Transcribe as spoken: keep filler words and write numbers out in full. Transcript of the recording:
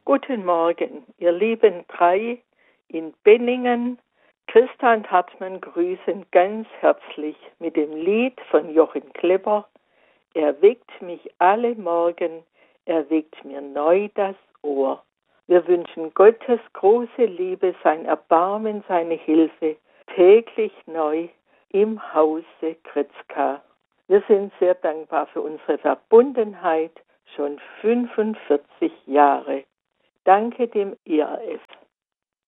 Guten Morgen, ihr lieben drei in Benningen. Christa und Hartmann grüßen ganz herzlich mit dem Lied von Jochen Klepper. Er weckt mich alle Morgen, er weckt mir neu das Ohr. Wir wünschen Gottes große Liebe, sein Erbarmen, seine Hilfe, täglich neu im Hause Kretzka. Wir sind sehr dankbar für unsere Verbundenheit, schon fünfundvierzig Jahre. Danke dem I A F.